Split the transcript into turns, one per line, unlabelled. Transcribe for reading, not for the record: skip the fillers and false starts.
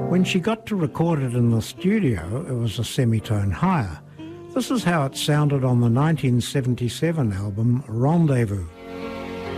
When she got to record it in the studio, it was a semitone higher. This is how it sounded on the 1977 album Rendezvous.